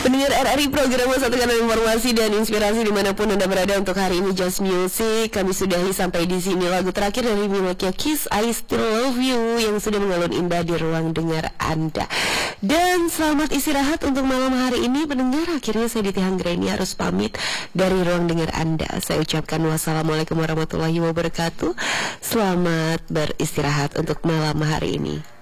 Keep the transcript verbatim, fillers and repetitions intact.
Pendengar R R I, program satukan informasi dan inspirasi dimanapun Anda berada. Untuk hari ini Just Music kami sudahi sampai di sini. Lagu terakhir dari Milokia, Kiss I Still Love You, yang sudah mengalun indah di ruang dengar Anda. Dan selamat istirahat untuk malam hari ini pendengar. Akhirnya saya Diti Hanggreni harus pamit dari ruang dengar Anda. Saya ucapkan wassalamualaikum warahmatullahi wabarakatuh. Selamat beristirahat untuk malam hari ini.